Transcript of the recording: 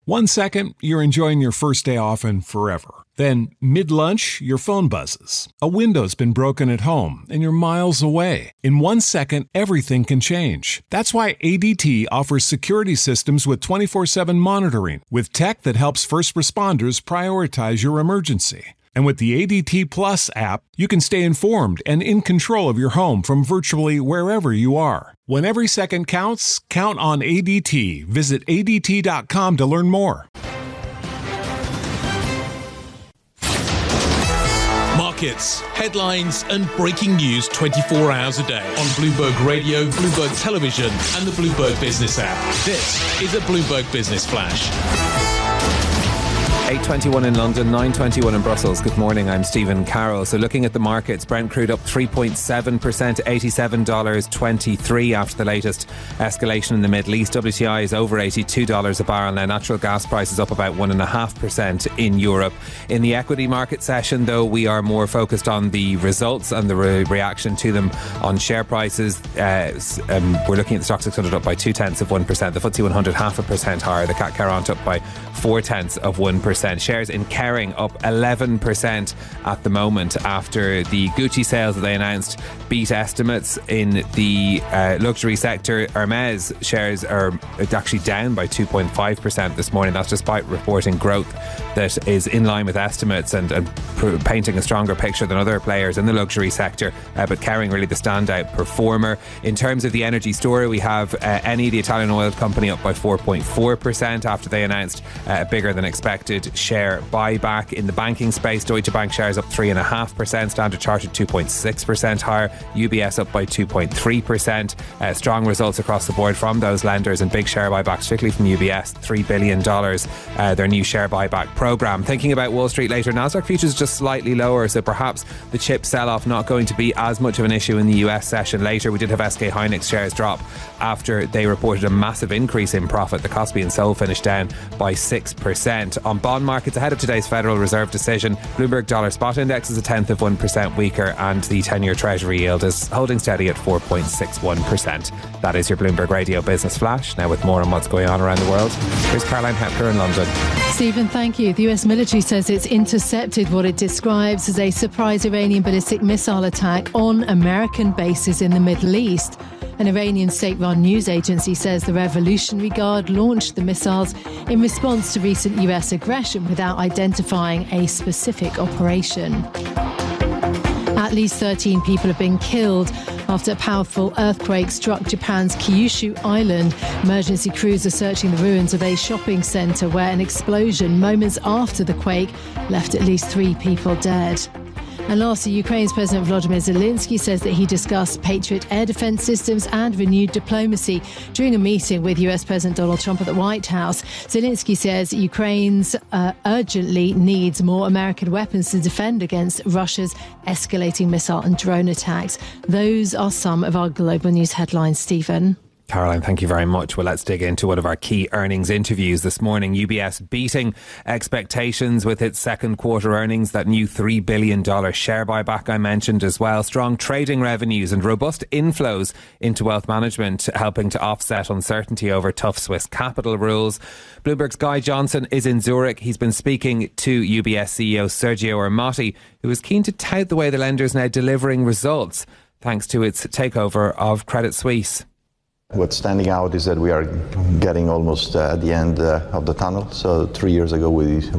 1 second, you're enjoying your first day off and forever. Then, mid-lunch, your phone buzzes. A window's been broken at home and you're miles away. In 1 second, everything can change. That's why ADT offers security systems with 24/7 monitoring, with tech that helps first responders prioritize your emergency. And with the ADT Plus app, you can stay informed and in control of your home from virtually wherever you are. When every second counts, count on ADT. Visit ADT.com to learn more. Markets, headlines and breaking news 24 hours a day on Bloomberg Radio, Bloomberg Television and the Bloomberg Business app. This is a Bloomberg Business Flash. 8:21 in London, 9:21 in Brussels. Good morning, I'm Stephen Carroll. So looking at the markets, Brent crude up 3.7%, $87.23 after the latest escalation in the Middle East. WTI is over $82 a barrel now. Natural gas prices up about 1.5% in Europe. In the equity market session, though, we are more focused on the results and the reaction to them on share prices. We're looking at the Stoxx 600 up by 0.2%, the FTSE 100 0.5% higher, the CAC 40 up by 0.4%. Shares in Kering up 11% at the moment after the Gucci sales that they announced beat estimates. In the luxury sector, Hermes shares are actually down by 2.5% this morning. That's despite reporting growth that is in line with estimates and painting a stronger picture than other players in the luxury sector. But Kering really the standout performer. In terms of the energy story, we have Eni, the Italian oil company, up by 4.4% after they announced a bigger than expected share buyback. In the banking space, Deutsche Bank shares up 3.5%, Standard Chartered 2.6% higher, UBS up by 2.3%. Strong results across the board from those lenders and big share buybacks, particularly from UBS, $3 billion, their new share buyback program. Thinking about Wall Street later, Nasdaq futures just slightly lower, so perhaps the chip sell-off not going to be as much of an issue in the US session later. We did have SK Hynix shares drop after they reported a massive increase in profit. The Kospi and Seoul finished down by 6%. On bond markets ahead of today's Federal Reserve decision, Bloomberg Dollar Spot Index is 1/10% weaker and the 10-year Treasury yield is holding steady at 4.61%. That is your Bloomberg Radio Business Flash. Now with more on what's going on around the world, here's Caroline Hepker in London. Stephen, thank you. The US military says it's intercepted what it describes as a surprise Iranian ballistic missile attack on American bases in the Middle East. An Iranian state-run news agency says the Revolutionary Guard launched the missiles in response to recent US aggression without identifying a specific operation. At least 13 people have been killed after a powerful earthquake struck Japan's Kyushu Island. Emergency crews are searching the ruins of a shopping centre where an explosion moments after the quake left at least 3 people dead. And lastly, Ukraine's President Volodymyr Zelensky says that he discussed Patriot air defence systems and renewed diplomacy during a meeting with US President Donald Trump at the White House. Zelensky says Ukraine urgently needs more American weapons to defend against Russia's escalating missile and drone attacks. Those are some of our global news headlines, Stephen. Caroline, thank you very much. Well, let's dig into one of our key earnings interviews this morning. UBS beating expectations with its second quarter earnings, that new $3 billion share buyback I mentioned as well. Strong trading revenues and robust inflows into wealth management, helping to offset uncertainty over tough Swiss capital rules. Bloomberg's Guy Johnson is in Zurich. He's been speaking to UBS CEO Sergio Ermotti, who is keen to tout the way the lender is now delivering results thanks to its takeover of Credit Suisse. What's standing out is that we are getting almost at the end of the tunnel. So 3 years ago we